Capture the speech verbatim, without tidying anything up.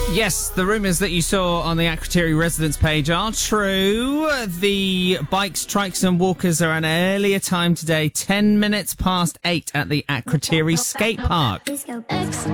Yes, the rumours that you saw on the Akrotiri residence page are true. The bikes, trikes and walkers are an earlier time today, ten minutes past eight at the Akrotiri skate park.